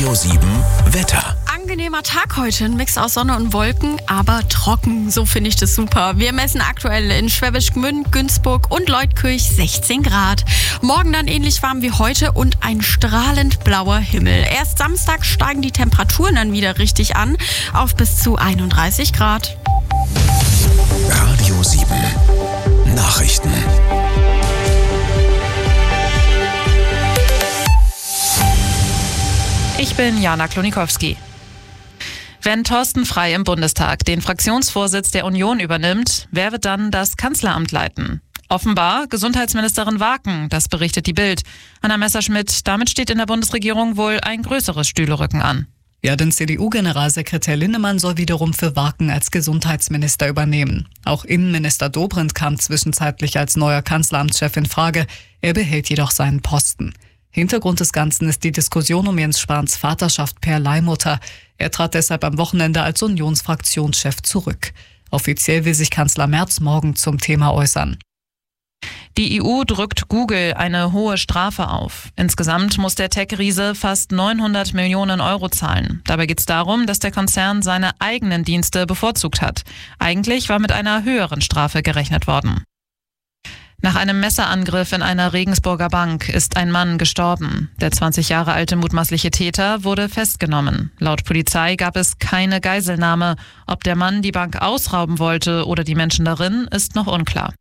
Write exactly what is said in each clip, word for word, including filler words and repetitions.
Radio sieben Wetter. Angenehmer Tag heute, ein Mix aus Sonne und Wolken, aber trocken, so finde ich das super. Wir messen aktuell in Schwäbisch Gmünd, Günzburg und Leutkirch sechzehn Grad. Morgen dann ähnlich warm wie heute und ein strahlend blauer Himmel. Erst Samstag steigen die Temperaturen dann wieder richtig an, auf bis zu einunddreißig Grad. Radio sieben Nachrichten. Ich bin Jana Klonikowski. Wenn Thorsten Frey im Bundestag den Fraktionsvorsitz der Union übernimmt, wer wird dann das Kanzleramt leiten? Offenbar Gesundheitsministerin Waken, das berichtet die Bild. Anna Messerschmidt, damit steht in der Bundesregierung wohl ein größeres Stühlerücken an. Ja, denn C D U-Generalsekretär Linnemann soll wiederum für Waken als Gesundheitsminister übernehmen. Auch Innenminister Dobrindt kam zwischenzeitlich als neuer Kanzleramtschef in Frage. Er behält jedoch seinen Posten. Hintergrund des Ganzen ist die Diskussion um Jens Spahns Vaterschaft per Leihmutter. Er trat deshalb am Wochenende als Unionsfraktionschef zurück. Offiziell will sich Kanzler Merz morgen zum Thema äußern. Die E U drückt Google eine hohe Strafe auf. Insgesamt muss der Tech-Riese fast neunhundert Millionen Euro zahlen. Dabei geht es darum, dass der Konzern seine eigenen Dienste bevorzugt hat. Eigentlich war mit einer höheren Strafe gerechnet worden. Nach einem Messerangriff in einer Regensburger Bank ist ein Mann gestorben. Der zwanzig Jahre alte mutmaßliche Täter wurde festgenommen. Laut Polizei gab es keine Geiselnahme. Ob der Mann die Bank ausrauben wollte oder die Menschen darin, ist noch unklar.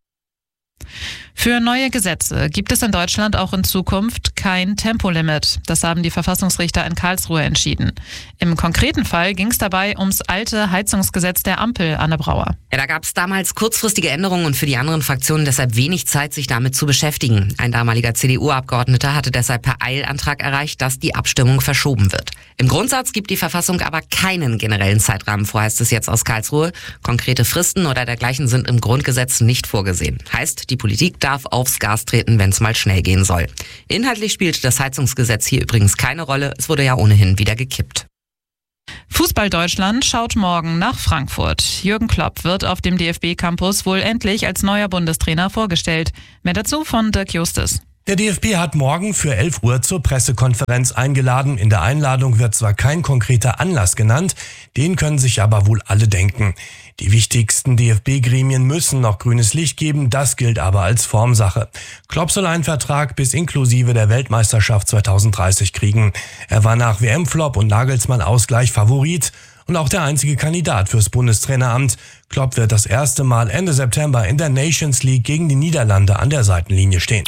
Für neue Gesetze gibt es in Deutschland auch in Zukunft kein Tempolimit. Das haben die Verfassungsrichter in Karlsruhe entschieden. Im konkreten Fall ging es dabei ums alte Heizungsgesetz der Ampel, Anne Brauer. Ja, da gab es damals kurzfristige Änderungen und für die anderen Fraktionen deshalb wenig Zeit, sich damit zu beschäftigen. Ein damaliger C D U-Abgeordneter hatte deshalb per Eilantrag erreicht, dass die Abstimmung verschoben wird. Im Grundsatz gibt die Verfassung aber keinen generellen Zeitrahmen vor, heißt es jetzt aus Karlsruhe. Konkrete Fristen oder dergleichen sind im Grundgesetz nicht vorgesehen. Heißt, die Politik darf aufs Gas treten, wenn es mal schnell gehen soll. Inhaltlich spielt das Heizungsgesetz hier übrigens keine Rolle. Es wurde ja ohnehin wieder gekippt. Fußball Deutschland schaut morgen nach Frankfurt. Jürgen Klopp wird auf dem D F B-Campus wohl endlich als neuer Bundestrainer vorgestellt. Mehr dazu von Dirk Justus. Der D F B hat morgen für elf Uhr zur Pressekonferenz eingeladen. In der Einladung wird zwar kein konkreter Anlass genannt, den können sich aber wohl alle denken. Die wichtigsten D F B-Gremien müssen noch grünes Licht geben, das gilt aber als Formsache. Klopp soll einen Vertrag bis inklusive der Weltmeisterschaft zweitausenddreißig kriegen. Er war nach W M-Flop und Nagelsmann-Ausgleich Favorit und auch der einzige Kandidat fürs Bundestraineramt. Klopp wird das erste Mal Ende September in der Nations League gegen die Niederlande an der Seitenlinie stehen.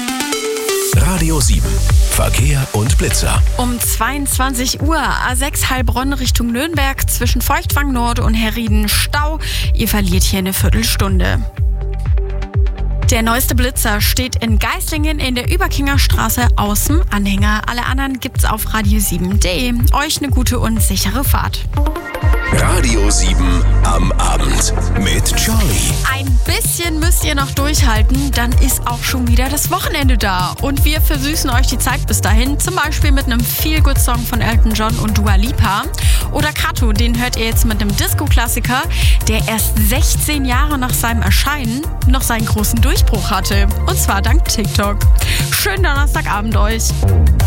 Radio sieben Verkehr und Blitzer. Um zweiundzwanzig Uhr A sechs Heilbronn Richtung Nürnberg zwischen Feuchtwang Nord und Herrieden Stau. Ihr verliert hier eine Viertelstunde. Der neueste Blitzer steht in Geislingen in der Überkinger Straße außen Anhänger. Alle anderen gibt's auf radio sieben punkt de. Euch eine gute und sichere Fahrt. Radio sieben am Abend mit Charlie. Ein bisschen müsst ihr noch durchhalten, dann ist auch schon wieder das Wochenende da. Und wir versüßen euch die Zeit bis dahin, zum Beispiel mit einem Feel-Good-Song von Elton John und Dua Lipa. Oder Kato, den hört ihr jetzt mit einem Disco-Klassiker, der erst sechzehn Jahre nach seinem Erscheinen noch seinen großen Durchbruch hatte. Und zwar dank TikTok. Schönen Donnerstagabend euch.